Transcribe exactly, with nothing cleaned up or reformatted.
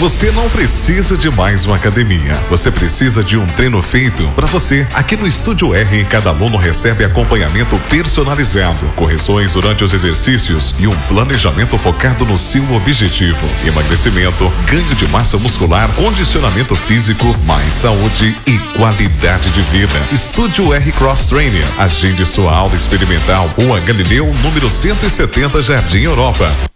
Você não precisa de mais uma academia. Você precisa de um treino feito para você. Aqui no Estúdio R, cada aluno recebe acompanhamento personalizado, correções durante os exercícios e um planejamento focado no seu objetivo: emagrecimento, ganho de massa muscular, condicionamento físico, mais saúde e qualidade de vida. Estúdio R Cross Training. Agende sua aula experimental. Rua Galileu, número cento e setenta, Jardim Europa.